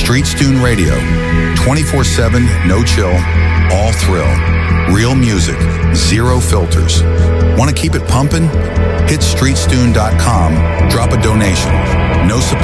Streets Tune Radio, 24/7, no chill, all thrill. Real music, zero filters. Want to keep it pumping? Hit StreetsTune.com, drop a donation. No support.